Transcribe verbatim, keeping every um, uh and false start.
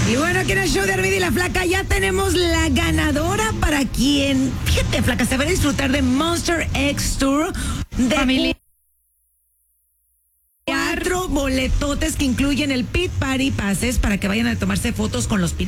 Y bueno, aquí en el show de Armida y la Flaca ya tenemos la ganadora para quien, fíjate, Flaca, se va a disfrutar de Monster X Tour de Familia. cuatro boletotes que incluyen el Pit Party Passes para que vayan a tomarse fotos con los